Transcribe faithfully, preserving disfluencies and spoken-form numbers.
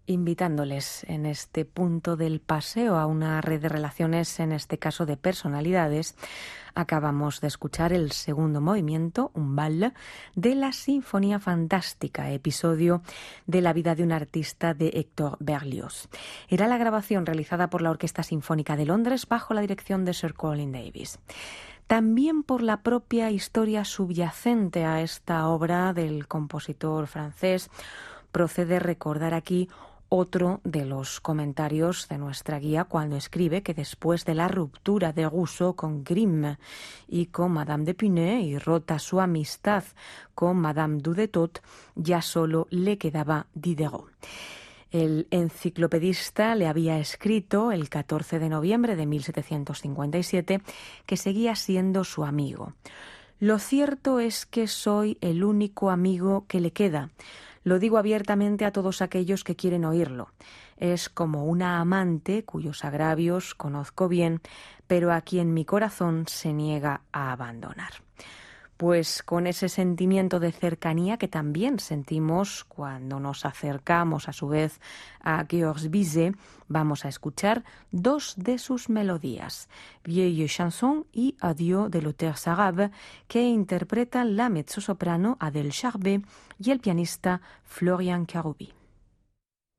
invitándoles en este punto del paseo a una red de relaciones, en este caso de personalidades. Acabamos de escuchar el segundo movimiento, un bal, de la Sinfonía Fantástica, episodio de la vida de un artista de Héctor Berlioz. Era la grabación realizada por la Orquesta Sinfónica de Londres bajo la dirección de Sir Colin Davis. También por la propia historia subyacente a esta obra del compositor francés, procede recordar aquí otro de los comentarios de nuestra guía cuando escribe que después de la ruptura de Rousseau con Grimm y con Madame de Pinay y rota su amistad con Madame Dudettot, ya solo le quedaba Diderot. El enciclopedista le había escrito el catorce de noviembre de mil setecientos cincuenta y siete que seguía siendo su amigo. Lo cierto es que soy el único amigo que le queda. Lo digo abiertamente a todos aquellos que quieren oírlo. Es como una amante cuyos agravios conozco bien, pero a quien mi corazón se niega a abandonar. Pues con ese sentimiento de cercanía que también sentimos cuando nos acercamos a su vez a Georges Bizet, vamos a escuchar dos de sus melodías, Vieille Chanson y Adieu de l'auteur Sarabe, que interpretan la mezzosoprano Adèle Charbet y el pianista Florian Karoubi.